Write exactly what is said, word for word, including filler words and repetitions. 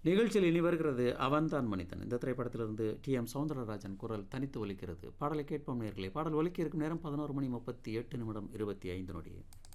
நிகழ்ச்சியில் இனி வருகிறது அவன்தான் மனிதன். இந்த திரைப்படத்திலிருந்து டி எம் சௌந்தரராஜன் குரல் தனித்து ஒலிக்கிறது. பாடலை கேட்போம் நேயர்களே. பாடல் ஒலிக்க இருக்கும் நேரம் பதினொரு மணி முப்பத்தி எட்டு நிமிடம் இருபத்தி ஐந்து நொடி.